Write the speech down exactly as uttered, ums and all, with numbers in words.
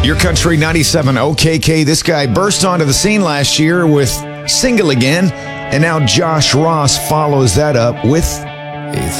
Your Country ninety-seven O K K. This guy burst onto the scene last year with Single Again, and now Josh Ross follows that up with